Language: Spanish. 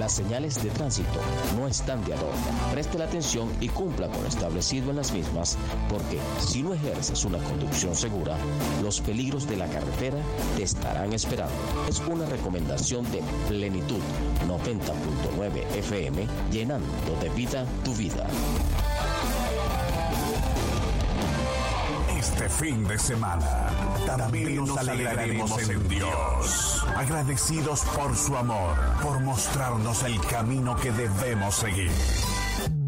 Las señales de tránsito no están de adorno. Preste la atención y cumpla con lo establecido en las mismas, porque si no ejerces una conducción segura, los peligros de la carretera te estarán esperando. Es una recomendación de Plenitud 90.9 FM, llenando de vida tu vida. Este fin de semana también nos alegraremos en Dios, agradecidos por su amor, por mostrarnos el camino que debemos seguir.